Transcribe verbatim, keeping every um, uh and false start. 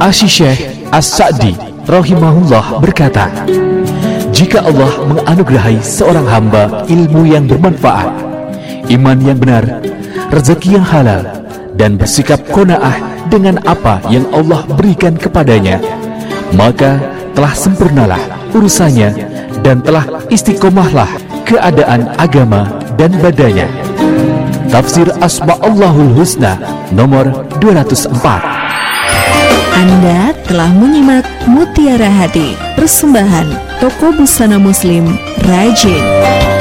Asy-Syaikh As-Sa'di rahimahullah berkata, jika Allah menganugerahi seorang hamba ilmu yang bermanfaat, iman yang benar, rezeki yang halal, dan bersikap qanaah dengan apa yang Allah berikan kepadanya, maka telah sempurnalah urusannya dan telah istiqomahlah keadaan agama dan badannya. Tafsir Asma'ullahul Husna nomor dua ratus empat. Anda telah menyimak Mutiara Hati, persembahan Toko Busana Muslim Rajin.